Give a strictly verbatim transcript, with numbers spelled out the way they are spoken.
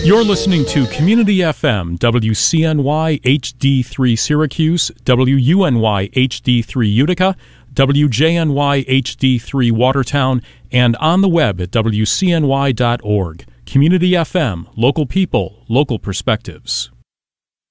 You're listening to Community F M, W C N Y H D three Syracuse, W U N Y H D three Utica, W J N Y H D three Watertown, and on the web at W C N Y dot org. Community F M, local people, local perspectives.